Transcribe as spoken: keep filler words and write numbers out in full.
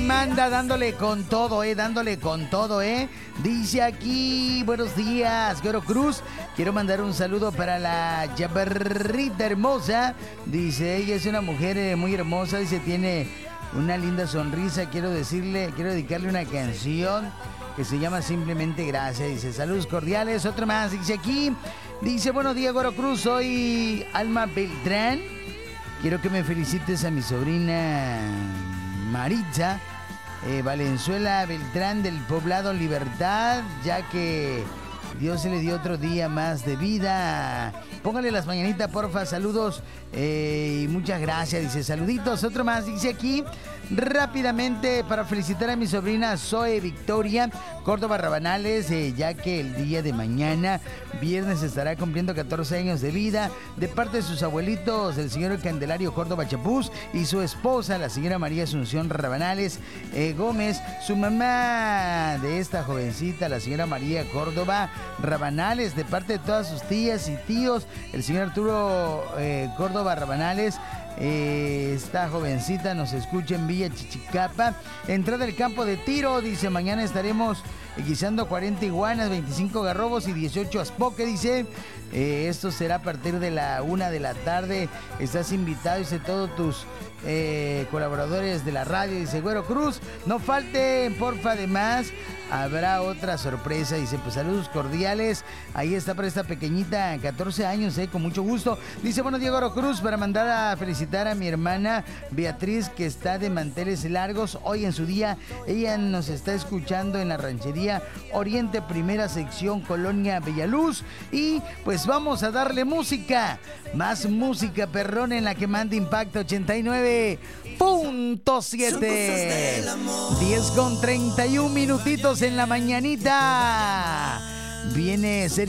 manda dándole con todo, eh, dándole con todo, eh. Dice aquí, buenos días, Güero Cruz. Quiero mandar un saludo para la chaparrita hermosa. Dice, ella es una mujer eh, muy hermosa, dice, tiene una linda sonrisa. Quiero decirle, quiero dedicarle una canción que se llama Simplemente Gracias. Dice, saludos cordiales. Otro más, dice aquí. Dice, buenos días, Güero Cruz. Soy Alma Beltrán. Quiero que me felicites a mi sobrina Maritza eh, Valenzuela Beltrán del poblado Libertad, ya que Dios se le dio otro día más de vida. Póngale las mañanitas, porfa. Saludos eh, y muchas gracias. Dice, saluditos. Otro más, dice aquí. Rápidamente para felicitar a mi sobrina Zoe Victoria Córdoba Rabanales, eh, ya que el día de mañana, viernes, estará cumpliendo catorce años de vida, de parte de sus abuelitos, el señor Candelario Córdoba Chapuz, y su esposa, la señora María Asunción Rabanales eh, Gómez, su mamá de esta jovencita, la señora María Córdoba Rabanales, de parte de todas sus tías y tíos, el señor Arturo eh, Córdoba Rabanales. Eh, esta jovencita nos escucha en Villa Chichicapa, entrada del campo de tiro. Dice, mañana estaremos guisando cuarenta iguanas, veinticinco garrobos y dieciocho aspoque. Dice, eh, esto será a partir de la una de la tarde. Estás invitado, dice, todos tus eh, colaboradores de la radio. Dice, Güero Cruz, no falten, porfa. Además, habrá otra sorpresa. Dice, pues saludos cordiales. Ahí está para esta pequeñita, catorce años, eh, con mucho gusto. Dice, bueno, Diego Güero Cruz, para mandar a felicitar a mi hermana Beatriz, que está de manteles largos hoy en su día. Ella nos está escuchando en la ranchería Oriente, primera sección, Colonia Bellaluz. Y pues vamos a darle música. Más música, perrón, en la que manda Impacto ochenta y nueve punto siete. diez con treinta y un minutitos en la mañanita. Viene Sergio